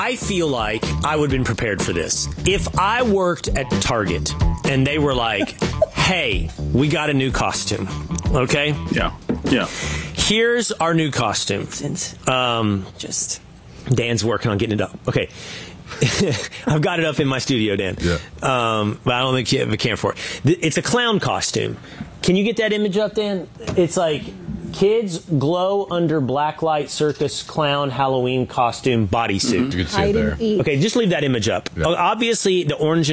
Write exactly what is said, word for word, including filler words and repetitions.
I feel like I would have been prepared for this. If I worked at Target and they were like, hey, we got a new costume, okay? Yeah, yeah. Here's our new costume. Um, Just Dan's working on getting it up. Okay. I've got it up in my studio, Dan. Yeah. Um, but I don't think you have a camera for it. It's a clown costume. Can you get that image up, Dan? It's like kids glow under blacklight circus clown Halloween costume bodysuit. You can see it there. Okay, just leave that image up. Yeah. Obviously, the orange